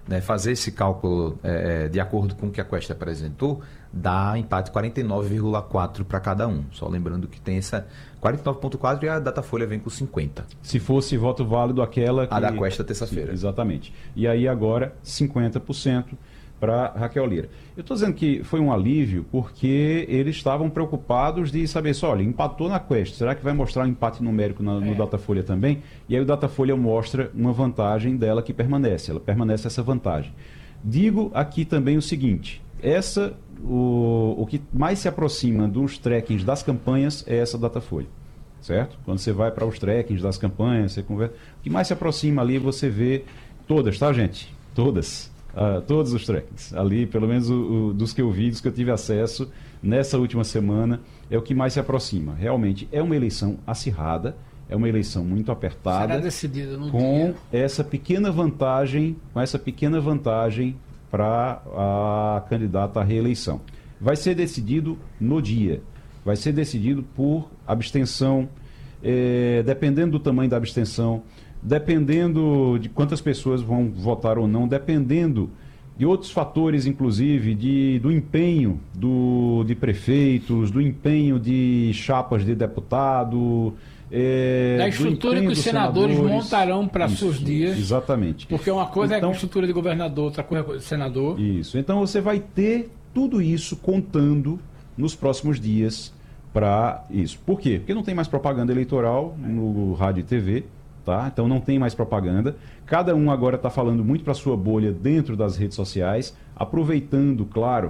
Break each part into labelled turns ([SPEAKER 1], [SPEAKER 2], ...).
[SPEAKER 1] né, fazer esse cálculo de acordo com o que a Quest apresentou, dá empate 49,4 para cada um. Só lembrando que tem essa 49,4 e a Datafolha vem com 50.
[SPEAKER 2] Se fosse voto válido aquela...
[SPEAKER 1] A da Quest terça-feira.
[SPEAKER 2] Exatamente. E aí agora 50% para Raquel Lira. Eu estou dizendo que foi um alívio porque eles estavam preocupados de saber só, olha, empatou na Quest, será que vai mostrar um empate numérico no Datafolha também? E aí o Datafolha mostra uma vantagem dela que permanece, ela permanece essa vantagem. Digo aqui também o seguinte, o que mais se aproxima dos trackings das campanhas é essa Datafolha, certo? Quando você vai para os trackings das campanhas, você conversa, o que mais se aproxima ali você vê todas, tá gente? Todas. Todos os trackings, ali, pelo menos dos que eu vi, dos que eu tive acesso nessa última semana, é o que mais se aproxima. Realmente é uma eleição acirrada, é uma eleição muito apertada,
[SPEAKER 3] será decidida no
[SPEAKER 2] com
[SPEAKER 3] dia.
[SPEAKER 2] essa pequena vantagem para a candidata à reeleição. Vai ser decidido no dia, vai ser decidido por abstenção, dependendo do tamanho da abstenção, dependendo de quantas pessoas vão votar ou não, dependendo de outros fatores, inclusive do empenho de prefeitos, do empenho de chapas de deputado,
[SPEAKER 3] da estrutura que os senadores montarão para seus dias.
[SPEAKER 2] Exatamente.
[SPEAKER 3] Porque uma coisa é a estrutura de governador, outra coisa é de senador.
[SPEAKER 2] Isso. Então você vai ter tudo isso contando nos próximos dias para isso. Por quê? Porque não tem mais propaganda eleitoral no rádio e TV. Tá? Então não tem mais propaganda. Cada um agora está falando muito para a sua bolha dentro das redes sociais, aproveitando, claro,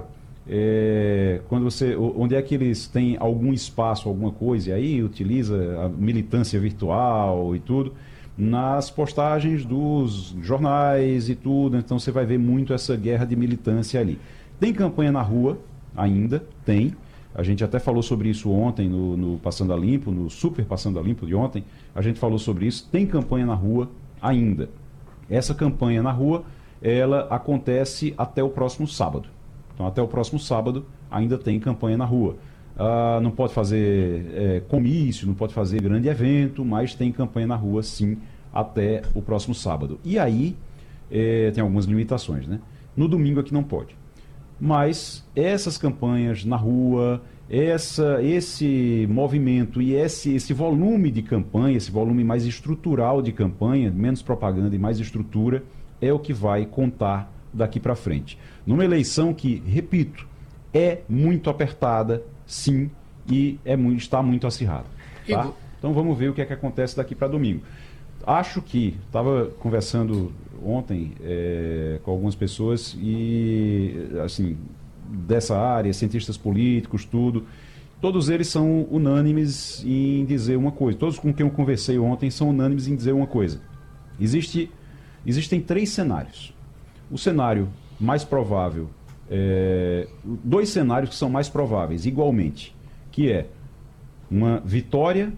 [SPEAKER 2] onde é que eles têm algum espaço, alguma coisa, e aí utiliza a militância virtual e tudo, nas postagens dos jornais e tudo. Então você vai ver muito essa guerra de militância ali. Tem campanha na rua ainda? Tem. A gente até falou sobre isso ontem no Passando a Limpo, no Super Passando a Limpo de ontem. A gente falou sobre isso. Tem campanha na rua ainda. Essa campanha na rua, ela acontece até o próximo sábado. Então, até o próximo sábado ainda tem campanha na rua. Não pode fazer comício, não pode fazer grande evento, mas tem campanha na rua, sim, até o próximo sábado. E aí, tem algumas limitações, né? No domingo aqui não pode. Mas essas campanhas na rua, esse movimento e esse volume de campanha, esse volume mais estrutural de campanha, menos propaganda e mais estrutura, é o que vai contar daqui para frente. Numa eleição que, repito, é muito apertada, sim, e está muito acirrada. Tá? Então vamos ver o que é que acontece daqui para domingo. Acho que, estava conversando ontem com algumas pessoas e, assim, dessa área, cientistas políticos, tudo, todos eles são unânimes em dizer uma coisa. Todos com quem eu conversei ontem são unânimes em dizer uma coisa. Existem 3 cenários. O cenário mais provável, 2 cenários que são mais prováveis, igualmente, que é uma vitória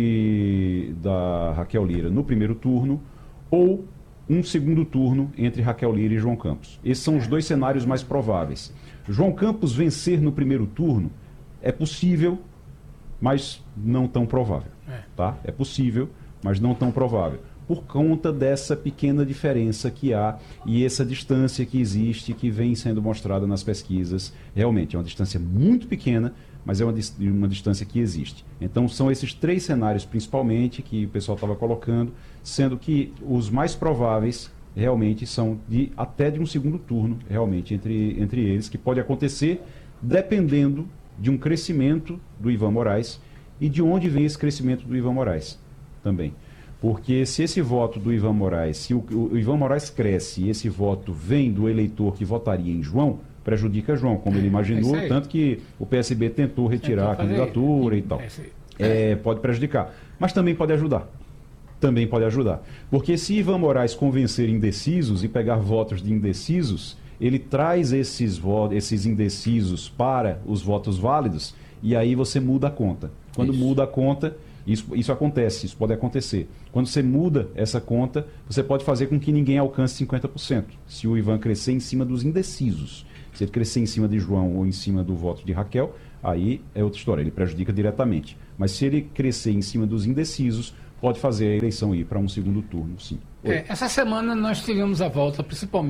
[SPEAKER 2] da Raquel Lira no primeiro turno ou um segundo turno entre Raquel Lira e João Campos. Esses são os 2 cenários mais prováveis. João Campos vencer no primeiro turno é possível, mas não tão provável. Tá? É possível, mas não tão provável. Por conta dessa pequena diferença que há e essa distância que existe, que vem sendo mostrada nas pesquisas. Realmente é uma distância muito pequena, mas é uma distância que existe. Então são esses 3 cenários principalmente que o pessoal estava colocando, sendo que os mais prováveis realmente são até de um segundo turno, realmente, entre eles, que pode acontecer dependendo de um crescimento do Ivan Moraes e de onde vem esse crescimento do Ivan Moraes também. Porque se esse voto do Ivan Moraes, se o Ivan Moraes cresce e esse voto vem do eleitor que votaria em João, prejudica João, como ele imaginou, tanto que o PSB tentou retirar a candidatura e tal. Pode prejudicar, mas também pode ajudar. Também pode ajudar. Porque se Ivan Moraes convencer indecisos e pegar votos de indecisos, ele traz esses indecisos para os votos válidos e aí você muda a conta. Quando muda a conta, isso acontece, isso pode acontecer. Quando você muda essa conta, você pode fazer com que ninguém alcance 50%. Se o Ivan crescer em cima dos indecisos. Se ele crescer em cima de João ou em cima do voto de Raquel, aí é outra história, ele prejudica diretamente. Mas se ele crescer em cima dos indecisos, pode fazer a eleição ir para um segundo turno, sim.
[SPEAKER 3] Essa semana nós tivemos a volta, principalmente